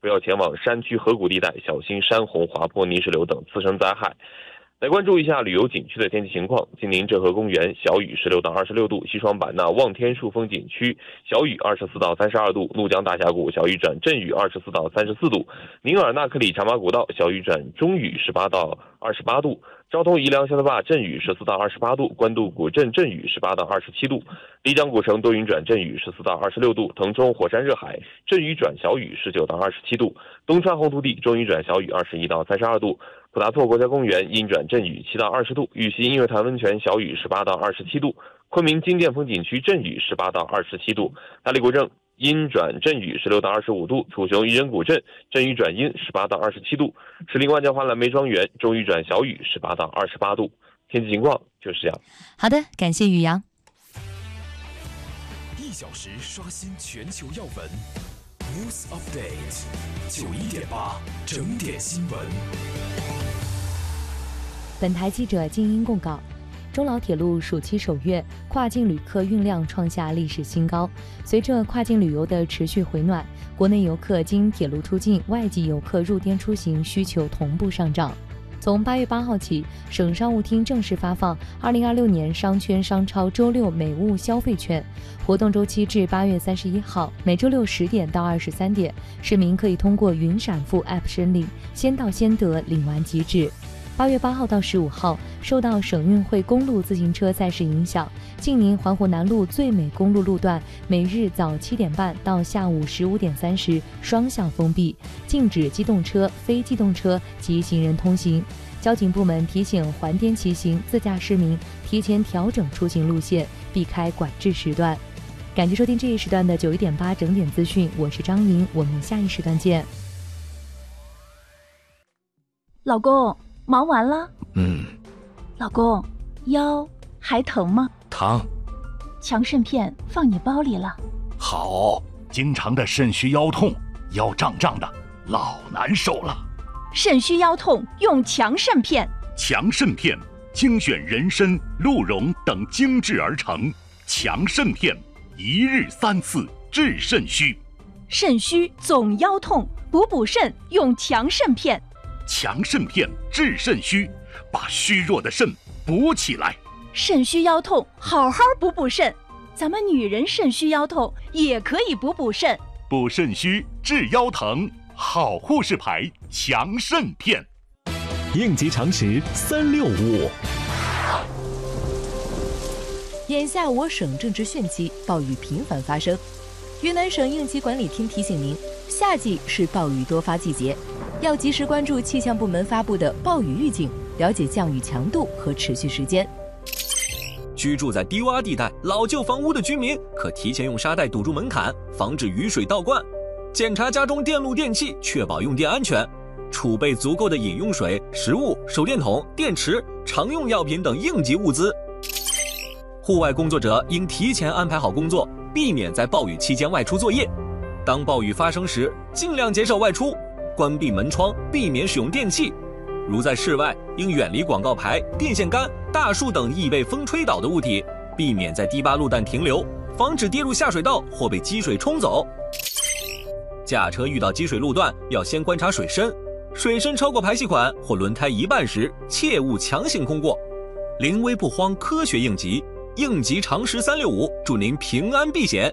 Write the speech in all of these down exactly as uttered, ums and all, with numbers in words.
不要前往山区河谷地带，小心山洪、滑坡、泥石流等次生灾害。来关注一下旅游景区的天气情况。金陵浙河公园小雨十六到二十六度，西双版纳望天树风景区小雨二十四到三十二度，怒江大峡谷小雨转阵雨二十四到三十四度，宁尔纳克里茶马古道小雨转中雨十八到二十八度，昭通宜良香德坝阵雨十四到二十八度，官渡古镇阵雨十八到二十七度，丽江古城多云转阵雨十四到二十六度，腾冲火山热海阵雨转小雨十九到二十七度，东川红土地中雨转小雨二十一到三十二度，普达措国家公园阴转阵雨七到二十度，玉溪音乐潭温泉小雨十八到二十七度，昆明金殿风景区阵雨十八到二十七度，大理古镇阴转阵雨十六到二十五度，楚雄渔人古镇阵雨转阴十八到二十七度，石林万家花蓝莓庄园中雨转小雨十八到二十八度。天气情况就是这样。 好的，感谢宇阳。 一小时刷新全球要闻 ，News Update 九一点八整点新闻。 本台记者静音供稿。中老铁路暑期首月，跨境旅客运量创下历史新高。随着跨境旅游的持续回暖，国内游客经铁路出境，外籍游客入滇出行需求同步上涨。从八月八号起，省商务厅正式发放二零二六年商圈商超周六每物消费券，活动周期至八月三十一号，每周六十点到二十三点，市民可以通过云闪付 App 申领，先到先得，领完即止。八月八号到十五号，受到省运会公路自行车赛事影响，晋宁环湖南路最美公路路段每日早七点半到下午十五点三十双向封闭，禁止机动车、非机动车及行人通行。交警部门提醒环滇骑行自驾市民提前调整出行路线，避开管制时段。感谢收听这一时段的九一点八整点资讯，我是张莹，我们下一时段见。 老公，忙完了？ 嗯。 老公，腰还疼吗？ 疼。 强肾片放你包里了。 好，经常的肾虚腰痛，腰胀胀的，老难受了。 肾虚腰痛用强肾片。 强肾片精选人参、鹿茸等精制而成，强肾片一日三次治肾虚。 肾虚总腰痛，补补肾用强肾片。 强肾片治肾虚，把虚弱的肾补起来。 肾虚腰痛，好好补补肾。咱们女人肾虚腰痛也可以补补肾。 补肾虚治腰疼，好护士牌强肾片。 应急常识三六五。 眼下我省正值汛期，暴雨频繁发生。云南省应急管理厅提醒您，夏季是暴雨多发季节，要及时关注气象部门发布的暴雨预警，了解降雨强度和持续时间。 居住在低洼地带、老旧房屋的居民可提前用沙袋堵住门槛，防止雨水倒灌。检查家中电路电器，确保用电安全。储备足够的饮用水、食物、手电筒、电池、常用药品等应急物资。户外工作者应提前安排好工作，避免在暴雨期间外出作业。当暴雨发生时，尽量减少外出，关闭门窗，避免使用电器。如在室外，应远离广告牌、电线杆、大树等易被风吹倒的物体，避免在低洼路段停留，防止跌入下水道或被积水冲走。驾车遇到积水路段，要先观察水深，水深超过排气管或轮胎一半时，切勿强行通过。临危不慌，科学应急，应急常识三六五，祝您平安避险。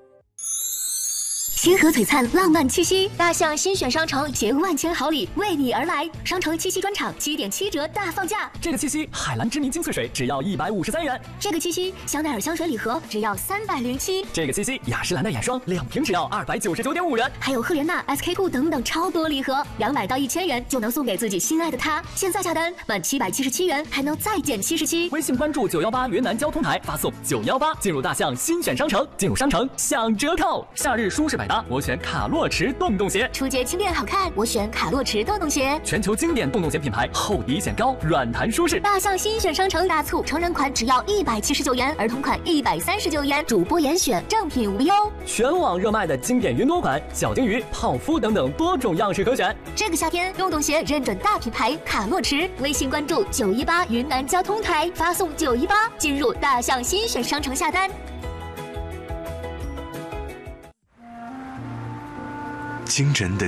星河璀璨，浪漫气息，大象新选商城携万千好礼为你而来。商城七夕专场七点七折大放价。 这个七夕，海蓝之谜精粹水只要一百五十三元。 这个七夕，香奈儿香水礼盒只要三百零七。 这个七夕，雅诗兰黛眼霜两瓶只要二百九十九点五元。 还有赫莲娜、S K two等等超多礼盒，两百到一千元就能送给自己心爱的他。现在下单满七百七十七元还能再减七十七。 微信关注九幺八云南交通台，发送九幺八进入大象新选商城，进入商城享折扣。夏日舒适百搭，我选卡洛驰洞洞鞋。 初阶轻便好看，我选卡洛驰洞洞鞋。 全球经典洞洞鞋品牌，厚底显高，软弹舒适。 大象新选商城大促，成人款只要一百七十九元，儿童款一百三十九元，主播严选，正品无忧。 全网热卖的经典云朵款、小金鱼、泡芙等等多种样式可选。 这个夏天，洞洞鞋认准大品牌卡洛驰。微信关注九一八云南交通台，发送九一八进入大象新选商城下单。 惊人的